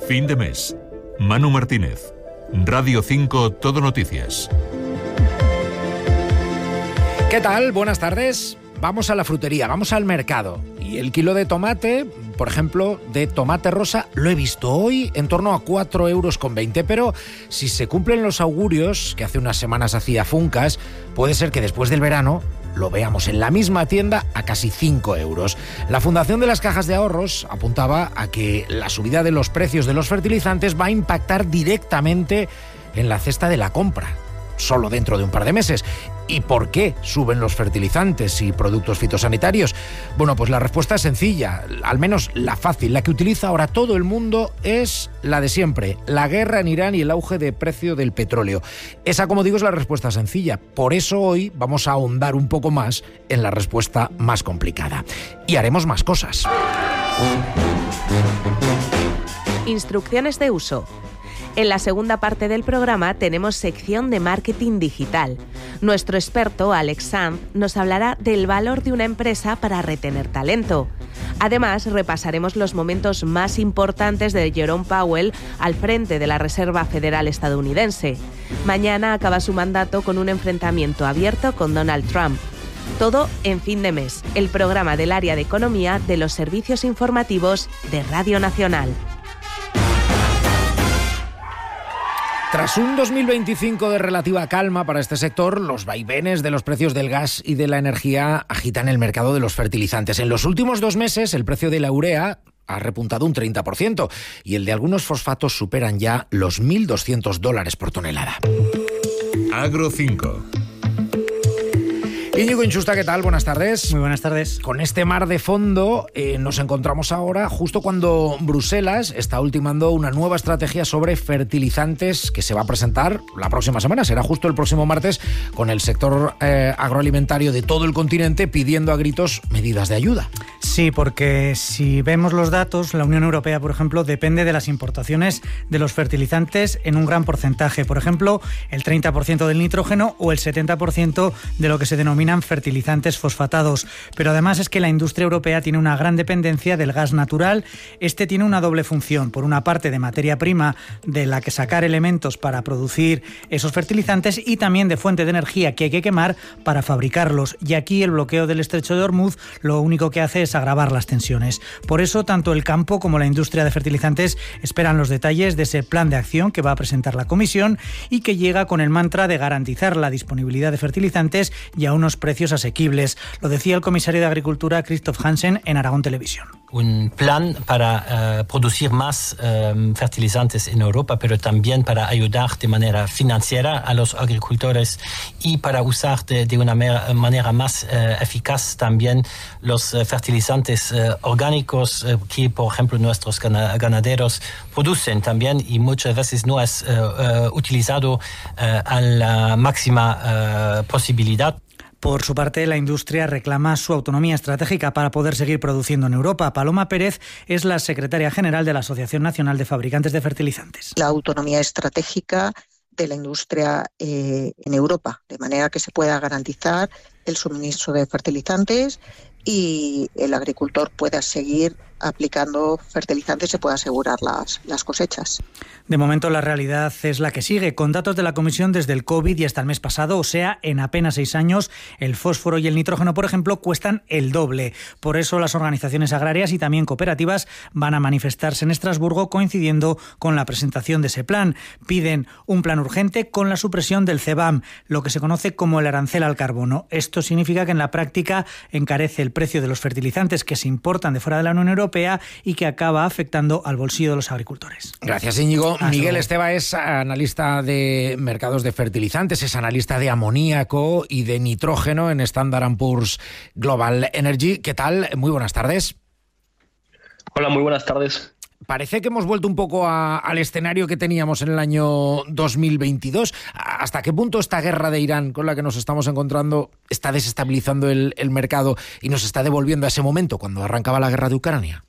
Fin de mes. Manu Martínez. Radio 5 Todo Noticias. ¿Qué tal? Buenas tardes. Vamos a la frutería, vamos al mercado. Y el kilo de tomate, por ejemplo, de tomate rosa, lo he visto hoy en torno a 4,20 euros. Pero si se cumplen los augurios, que hace unas semanas hacía Funcas, puede ser que después del verano lo veamos en la misma tienda a casi 5 euros. La Fundación de las Cajas de Ahorros apuntaba a que la subida de los precios de los fertilizantes va a impactar directamente en la cesta de la compra, solo dentro de un par de meses. ¿Y por qué suben los fertilizantes y productos fitosanitarios? Bueno, pues la respuesta es sencilla, al menos la fácil, la que utiliza ahora todo el mundo es la de siempre: la guerra en Irán y el auge de precio del petróleo. Esa, como digo, es la respuesta sencilla. Por eso hoy vamos a ahondar un poco más en la respuesta más complicada. Y haremos más cosas. Instrucciones de uso. En la segunda parte del programa tenemos sección de marketing digital. Nuestro experto, Alex Sanz, nos hablará del valor de una empresa para retener talento. Además, repasaremos los momentos más importantes de Jerome Powell al frente de la Reserva Federal estadounidense. Mañana acaba su mandato con un enfrentamiento abierto con Donald Trump. Todo en Fin de Mes, el programa del área de economía de los servicios informativos de Radio Nacional. Tras un 2025 de relativa calma para este sector, los vaivenes de los precios del gas y de la energía agitan el mercado de los fertilizantes. En los últimos 2 meses, el precio de la urea ha repuntado un 30% y el de algunos fosfatos superan ya los $1.200 por tonelada. Agro 5. Íñigo Inchusta, ¿qué tal? Buenas tardes. Muy buenas tardes. Con este mar de fondo nos encontramos ahora justo cuando Bruselas está ultimando una nueva estrategia sobre fertilizantes que se va a presentar la próxima semana. Será justo el próximo martes, con el sector agroalimentario de todo el continente pidiendo a gritos medidas de ayuda. Sí, porque si vemos los datos, la Unión Europea, por ejemplo, depende de las importaciones de los fertilizantes en un gran porcentaje. Por ejemplo, el 30% del nitrógeno o el 70% de lo que se denominan fertilizantes fosfatados. Pero además es que la industria europea tiene una gran dependencia del gas natural. Este tiene una doble función. Por una parte, de materia prima de la que sacar elementos para producir esos fertilizantes, y también de fuente de energía que hay que quemar para fabricarlos. Y aquí el bloqueo del estrecho de Hormuz lo único que hace es agravar las tensiones. Por eso, tanto el campo como la industria de fertilizantes esperan los detalles de ese plan de acción que va a presentar la Comisión y que llega con el mantra de garantizar la disponibilidad de fertilizantes y a unos precios asequibles. Lo decía el comisario de Agricultura, Christoph Hansen, en Aragón Televisión. Un plan para producir más fertilizantes en Europa, pero también para ayudar de manera financiera a los agricultores y para usar de una manera más eficaz también los fertilizantes orgánicos que, por ejemplo, nuestros ganaderos producen también, y muchas veces no es utilizado a la máxima posibilidad. Por su parte, la industria reclama su autonomía estratégica para poder seguir produciendo en Europa. Paloma Pérez es la secretaria general de la Asociación Nacional de Fabricantes de Fertilizantes. La autonomía estratégica de la industria en Europa, de manera que se pueda garantizar el suministro de fertilizantes y el agricultor pueda seguir aplicando fertilizantes, se pueda asegurar las cosechas. De momento la realidad es la que sigue. Con datos de la Comisión desde el COVID y hasta el mes pasado, o sea, en apenas 6 años, el fósforo y el nitrógeno, por ejemplo, cuestan el doble. Por eso las organizaciones agrarias y también cooperativas van a manifestarse en Estrasburgo, coincidiendo con la presentación de ese plan. Piden un plan urgente con la supresión del CBAM, lo que se conoce como el arancel al carbono. Esto significa que en la práctica encarece el precio de los fertilizantes que se importan de fuera de la Unión Europea y que acaba afectando al bolsillo de los agricultores. Gracias, Íñigo. Miguel Esteba es analista de mercados de fertilizantes, es analista de amoníaco y de nitrógeno en Standard & Poor's Global Energy. ¿Qué tal? Muy buenas tardes. Hola, muy buenas tardes. Parece que hemos vuelto un poco al escenario que teníamos en el año 2022. ¿Hasta qué punto esta guerra de Irán con la que nos estamos encontrando está desestabilizando el mercado y nos está devolviendo a ese momento cuando arrancaba la guerra de Ucrania?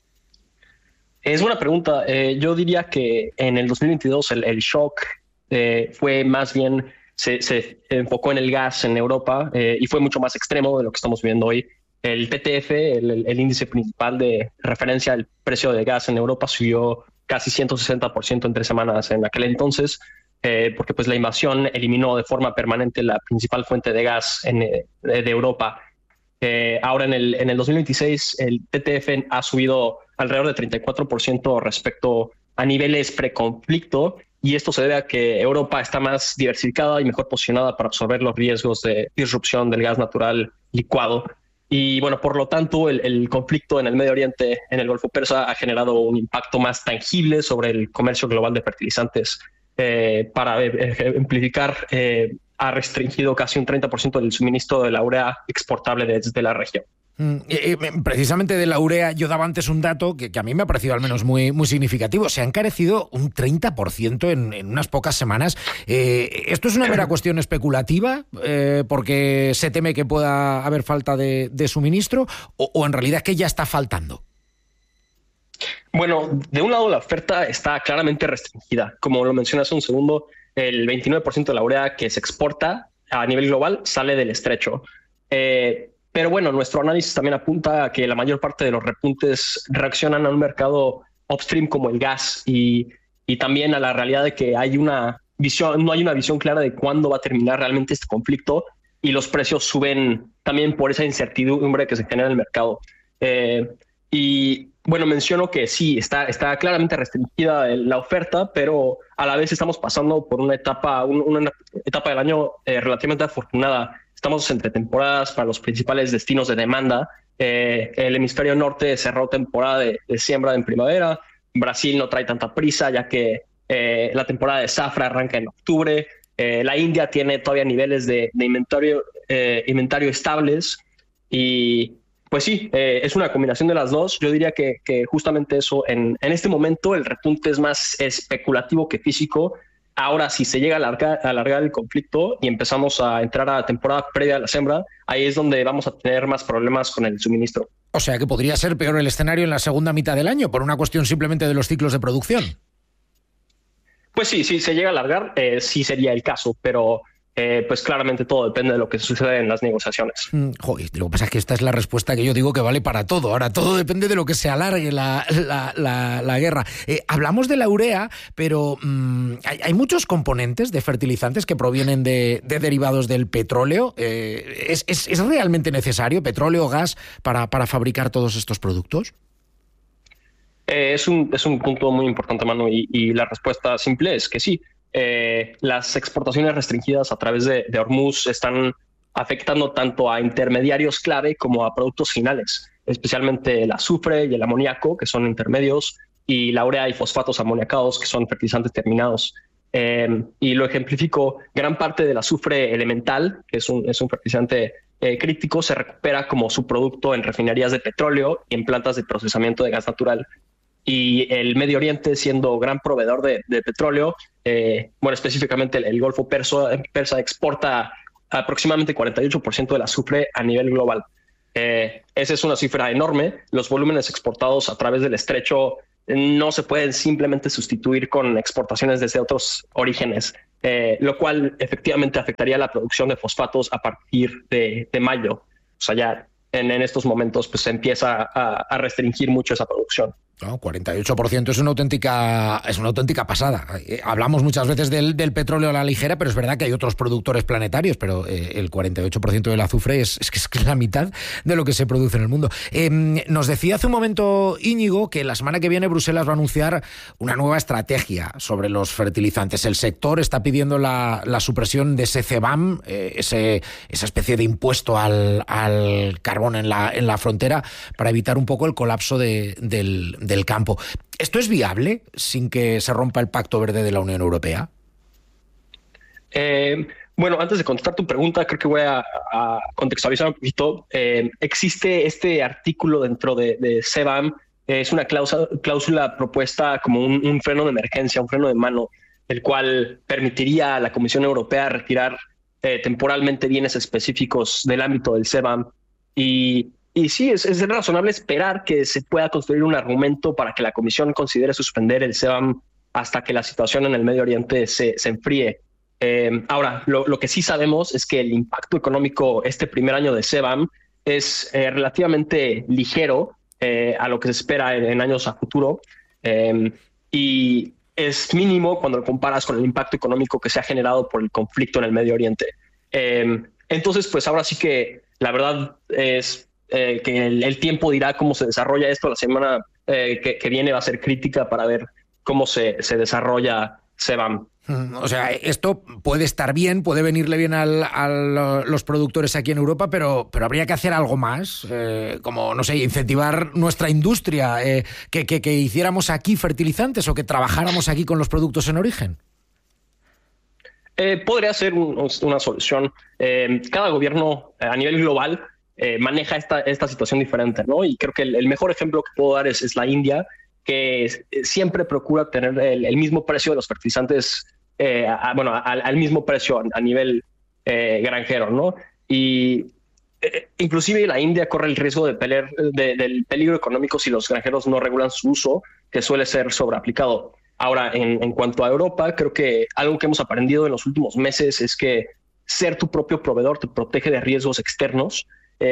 Es buena pregunta. Yo diría que en el 2022 el shock fue más bien, se enfocó en el gas en Europa y fue mucho más extremo de lo que estamos viendo hoy. El TTF, el índice principal de referencia al precio de gas en Europa, subió casi 160% entre semanas en aquel entonces, porque pues la invasión eliminó de forma permanente la principal fuente de gas de Europa. Ahora en el 2026 el TTF ha subido alrededor de 34% respecto a niveles preconflicto, y esto se debe a que Europa está más diversificada y mejor posicionada para absorber los riesgos de disrupción del gas natural licuado. Y bueno, por lo tanto, el conflicto en el Medio Oriente, en el Golfo Persa, ha generado un impacto más tangible sobre el comercio global de fertilizantes. Para ejemplificar, ha restringido casi un 30% del suministro de la urea exportable desde la región. Precisamente de la urea, yo daba antes un dato que a mí me ha parecido al menos muy, muy significativo. Se ha encarecido un 30% en unas pocas semanas. ¿Esto es una mera cuestión especulativa porque se teme que pueda haber falta de suministro o en realidad es que ya está faltando? Bueno, de un lado la oferta está claramente restringida. Como lo mencioné hace un segundo, el 29% de la urea que se exporta a nivel global sale del estrecho. Pero bueno, nuestro análisis también apunta a que la mayor parte de los repuntes reaccionan a un mercado upstream como el gas y también a la realidad de que no hay una visión clara de cuándo va a terminar realmente este conflicto, y los precios suben también por esa incertidumbre que se genera en el mercado. Y bueno, menciono que sí, está claramente restringida la oferta, pero a la vez estamos pasando por una etapa del año relativamente afortunada. Estamos entre temporadas para los principales destinos de demanda. El hemisferio norte cerró temporada de siembra en primavera. Brasil no trae tanta prisa, ya que la temporada de zafra arranca en octubre. La India tiene todavía niveles de inventario estables. Y pues sí, es una combinación de las dos. Yo diría que justamente eso, en este momento el repunte es más especulativo que físico. Ahora, si se llega a alargar el conflicto y empezamos a entrar a la temporada previa a la siembra, ahí es donde vamos a tener más problemas con el suministro. O sea que podría ser peor el escenario en la segunda mitad del año, por una cuestión simplemente de los ciclos de producción. Pues sí, si se llega a alargar, sí sería el caso, pero pues claramente todo depende de lo que sucede en las negociaciones. Joder, lo que pasa es que esta es la respuesta que yo digo que vale para todo. Ahora, todo depende de lo que se alargue la guerra. Hablamos de la urea, pero hay muchos componentes de fertilizantes que provienen de derivados del petróleo. ¿Es realmente necesario petróleo o gas para fabricar todos estos productos? Es un punto muy importante, Manu, y la respuesta simple es que sí. Las exportaciones restringidas a través de Hormuz están afectando tanto a intermediarios clave como a productos finales, especialmente el azufre y el amoníaco, que son intermedios, y la urea y fosfatos amoniacados, que son fertilizantes terminados. Y lo ejemplifico, gran parte del azufre elemental, que es un fertilizante crítico, se recupera como subproducto en refinerías de petróleo y en plantas de procesamiento de gas natural. Y el Medio Oriente, siendo gran proveedor de petróleo, específicamente el Golfo Persa exporta aproximadamente 48% del azufre a nivel global. Esa es una cifra enorme. Los volúmenes exportados a través del estrecho no se pueden simplemente sustituir con exportaciones desde otros orígenes, lo cual efectivamente afectaría la producción de fosfatos a partir de mayo. O sea, ya en estos momentos pues se empieza a restringir mucho esa producción. No, 48% es una auténtica pasada. Hablamos muchas veces del petróleo a la ligera, pero es verdad que hay otros productores planetarios, pero el 48% del azufre es la mitad de lo que se produce en el mundo. Nos decía hace un momento Íñigo que la semana que viene Bruselas va a anunciar una nueva estrategia sobre los fertilizantes. El sector está pidiendo la supresión de ese CBAM, esa especie de impuesto al carbón en la frontera, para evitar un poco el colapso del campo. ¿Esto es viable sin que se rompa el Pacto Verde de la Unión Europea? Bueno, antes de contestar tu pregunta, creo que voy a contextualizar un poquito. Existe este artículo dentro de CBAM, es una cláusula propuesta como un freno de emergencia, un freno de mano, el cual permitiría a la Comisión Europea retirar temporalmente bienes específicos del ámbito del CBAM. Y sí, es razonable esperar que se pueda construir un argumento para que la Comisión considere suspender el CBAM hasta que la situación en el Medio Oriente se enfríe. Ahora, lo que sí sabemos es que el impacto económico este primer año de CBAM es relativamente ligero a lo que se espera en años a futuro. y es mínimo cuando lo comparas con el impacto económico que se ha generado por el conflicto en el Medio Oriente. Entonces, pues ahora sí que la verdad es que el tiempo dirá cómo se desarrolla esto. La semana que viene va a ser crítica para ver cómo se desarrolla CBAM. O sea, esto puede estar bien, puede venirle bien a los productores aquí en Europa, pero habría que hacer algo más, como, no sé, incentivar nuestra industria, que hiciéramos aquí fertilizantes o que trabajáramos aquí con los productos en origen. Podría ser una solución. Cada gobierno a nivel global maneja esta situación diferente, ¿no? Y creo que el mejor ejemplo que puedo dar es la India, que siempre procura tener el mismo precio de los fertilizantes, al mismo precio a nivel granjero, ¿no? Y inclusive la India corre el riesgo del peligro económico si los granjeros no regulan su uso, que suele ser sobreaplicado. Ahora, en cuanto a Europa, creo que algo que hemos aprendido en los últimos meses es que ser tu propio proveedor te protege de riesgos externos.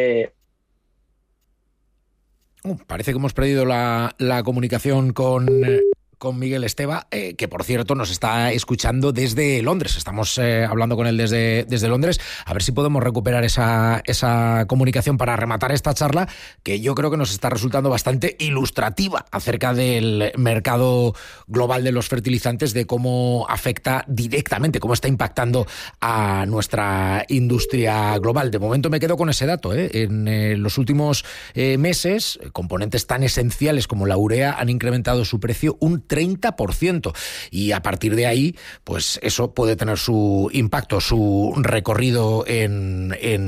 Parece que hemos perdido la comunicación con Miguel Esteba, que por cierto nos está escuchando desde Londres. Estamos hablando con él desde Londres. A ver si podemos recuperar esa comunicación para rematar esta charla, que yo creo que nos está resultando bastante ilustrativa acerca del mercado global de los fertilizantes, de cómo afecta directamente, cómo está impactando a nuestra industria global. De momento me quedo con ese dato. En los últimos meses, componentes tan esenciales como la urea han incrementado su precio un 30%, y a partir de ahí, pues eso puede tener su impacto, su recorrido en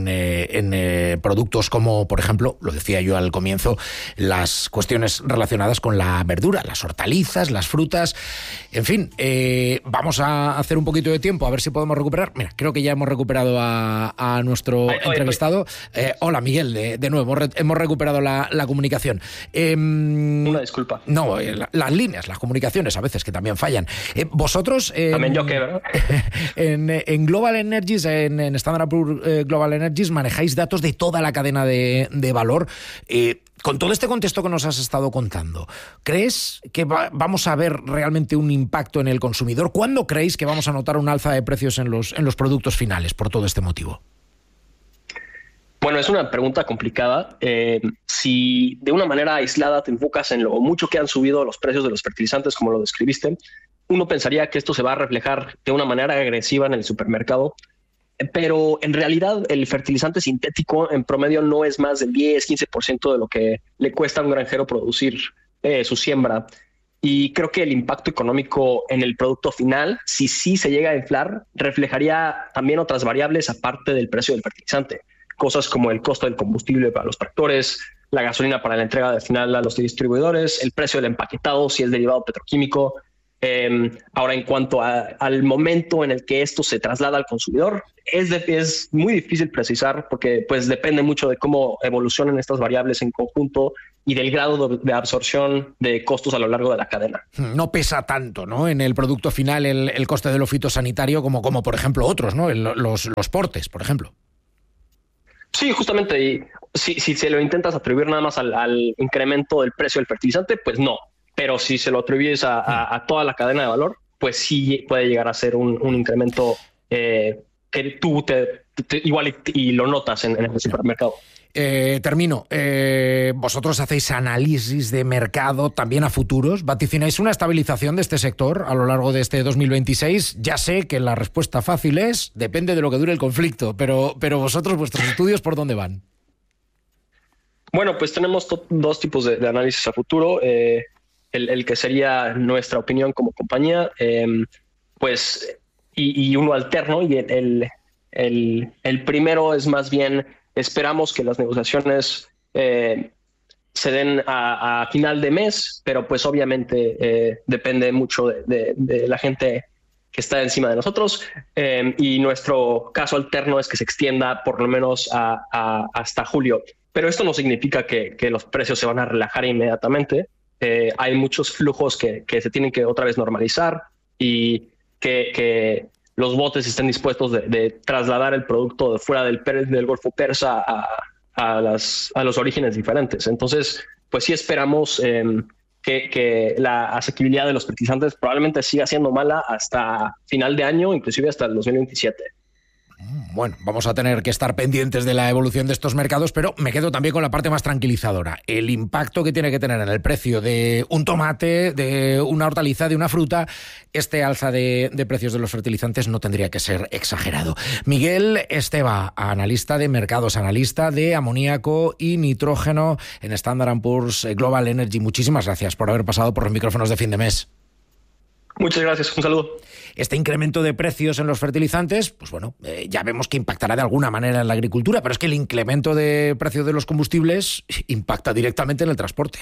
productos como, por ejemplo, lo decía yo al comienzo, las cuestiones relacionadas con la verdura, las hortalizas, las frutas, en fin. Vamos a hacer un poquito de tiempo, a ver si podemos recuperar. Mira, creo que ya hemos recuperado a nuestro entrevistado. Hola, Miguel, de nuevo, hemos recuperado la comunicación. Una disculpa. No, las líneas, las comunicaciones a veces que también fallan. Vosotros también yo que, ¿verdad? en Global Energies, en Standard & Poor's Global Energies, manejáis datos de toda la cadena de valor. Con todo este contexto que nos has estado contando, ¿crees que vamos a ver realmente un impacto en el consumidor? ¿Cuándo creéis que vamos a notar un alza de precios en los productos finales por todo este motivo? Bueno, es una pregunta complicada. Si de una manera aislada te enfocas en lo mucho que han subido los precios de los fertilizantes, como lo describiste, uno pensaría que esto se va a reflejar de una manera agresiva en el supermercado, pero en realidad el fertilizante sintético en promedio no es más del 10-15% de lo que le cuesta a un granjero producir su siembra. Y creo que el impacto económico en el producto final, si sí se llega a inflar, reflejaría también otras variables aparte del precio del fertilizante. Cosas como el costo del combustible para los tractores, la gasolina para la entrega de final a los distribuidores, el precio del empaquetado si es derivado petroquímico. Ahora, en cuanto al momento en el que esto se traslada al consumidor, es muy difícil precisar, porque pues depende mucho de cómo evolucionan estas variables en conjunto y del grado de absorción de costos a lo largo de la cadena. No pesa tanto, ¿no?, en el producto final el coste de lo fitosanitario como por ejemplo otros, ¿no?, los portes, por ejemplo. Sí, justamente. Y si se lo intentas atribuir nada más al incremento del precio del fertilizante, pues no. Pero si se lo atribuyes a toda la cadena de valor, pues sí puede llegar a ser un incremento que tú igual y lo notas en el supermercado. Termino. Vosotros hacéis análisis de mercado también a futuros. ¿Vaticináis una estabilización de este sector a lo largo de este 2026? Ya sé que la respuesta fácil es depende de lo que dure el conflicto, pero vosotros, vuestros estudios, ¿por dónde van? Bueno, pues tenemos dos tipos de análisis a futuro. El que sería nuestra opinión como compañía, pues y uno alterno, y el primero es más bien: esperamos que las negociaciones se den a final de mes, pero pues obviamente depende mucho de la gente que está encima de nosotros, y nuestro caso alterno es que se extienda por lo menos hasta julio. Pero esto no significa que los precios se van a relajar inmediatamente. Hay muchos flujos que se tienen que otra vez normalizar, y que los botes estén dispuestos de trasladar el producto de fuera del Golfo Persa a los orígenes diferentes. Entonces, pues sí esperamos que la asequibilidad de los fertilizantes probablemente siga siendo mala hasta final de año, inclusive hasta el 2027. Bueno, vamos a tener que estar pendientes de la evolución de estos mercados, pero me quedo también con la parte más tranquilizadora. El impacto que tiene que tener en el precio de un tomate, de una hortaliza, de una fruta, este alza de precios de los fertilizantes no tendría que ser exagerado. Miguel Esteba, analista de mercados, analista de amoníaco y nitrógeno en Standard & Poor's Global Energy. Muchísimas gracias por haber pasado por los micrófonos de Fin de Mes. Muchas gracias, un saludo. Este incremento de precios en los fertilizantes, pues bueno, ya vemos que impactará de alguna manera en la agricultura, pero es que el incremento de precios de los combustibles impacta directamente en el transporte.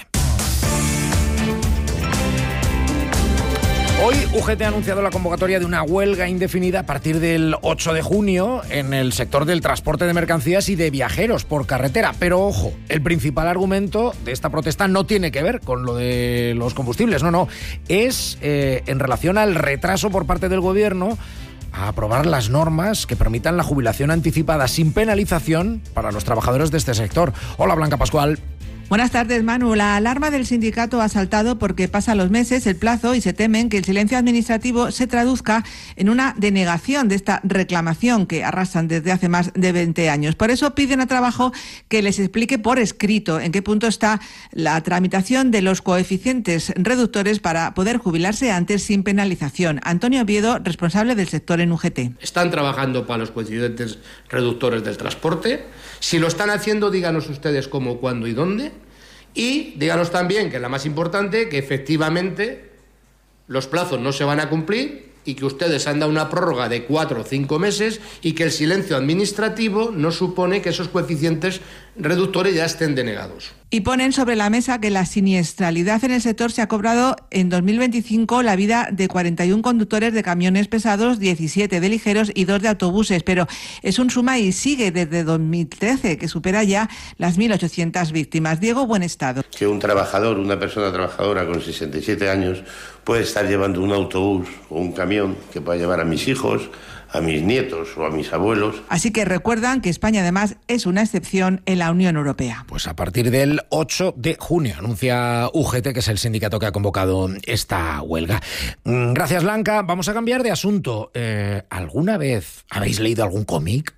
Hoy UGT ha anunciado la convocatoria de una huelga indefinida a partir del 8 de junio en el sector del transporte de mercancías y de viajeros por carretera. Pero ojo, el principal argumento de esta protesta no tiene que ver con lo de los combustibles, no. Es en relación al retraso por parte del gobierno a aprobar las normas que permitan la jubilación anticipada sin penalización para los trabajadores de este sector. Hola, Blanca Pascual. Buenas tardes, Manu. La alarma del sindicato ha saltado porque pasan los meses, el plazo, y se temen que el silencio administrativo se traduzca en una denegación de esta reclamación que arrastran desde hace más de 20 años. Por eso piden a Trabajo que les explique por escrito en qué punto está la tramitación de los coeficientes reductores para poder jubilarse antes sin penalización. Antonio Oviedo, responsable del sector en UGT. Están trabajando para los coeficientes reductores del transporte. Si lo están haciendo, díganos ustedes cómo, cuándo y dónde. Y díganos también, que es la más importante, que efectivamente los plazos no se van a cumplir y que ustedes han dado una prórroga de 4 o 5 meses y que el silencio administrativo no supone que esos coeficientes reductores ya estén denegados. Y ponen sobre la mesa que la siniestralidad en el sector se ha cobrado en 2025 la vida de 41 conductores de camiones pesados, 17 de ligeros y 2 de autobuses, pero es un suma y sigue desde 2013, que supera ya las 1.800 víctimas. Diego Buenestado. Que un trabajador, una persona trabajadora con 67 años puede estar llevando un autobús o un camión que pueda llevar a mis hijos, a mis nietos o a mis abuelos. Así que recuerdan que España además es una excepción en la Unión Europea. Pues a partir del 8 de junio anuncia UGT, que es el sindicato que ha convocado esta huelga. Gracias, Blanca. Vamos a cambiar de asunto. ¿Alguna vez habéis leído algún cómic?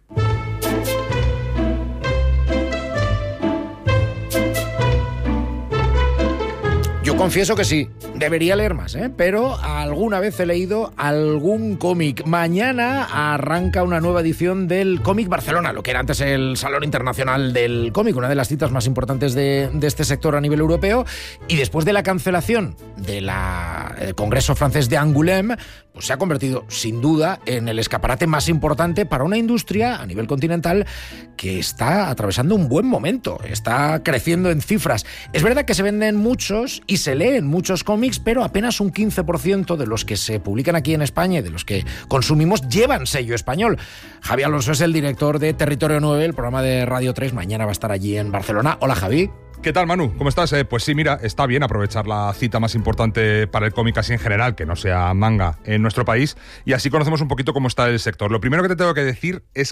Yo confieso que sí, debería leer más, pero alguna vez he leído algún cómic. Mañana arranca una nueva edición del Cómic Barcelona, lo que era antes el Salón Internacional del Cómic, una de las citas más importantes de este sector a nivel europeo. Y después de la cancelación del Congreso francés de Angoulême, pues se ha convertido sin duda en el escaparate más importante para una industria a nivel continental que está atravesando un buen momento, está creciendo en cifras. Es verdad que se venden muchos y se leen muchos cómics, pero apenas un 15% de los que se publican aquí en España y de los que consumimos llevan sello español. Javi Alonso es el director de Territorio 9, el programa de Radio 3. Mañana va a estar allí en Barcelona. Hola, Javi. ¿Qué tal, Manu? ¿Cómo estás? Pues sí, mira, está bien aprovechar la cita más importante para el cómic así en general, que no sea manga, en nuestro país, y así conocemos un poquito cómo está el sector. Lo primero que te tengo que decir es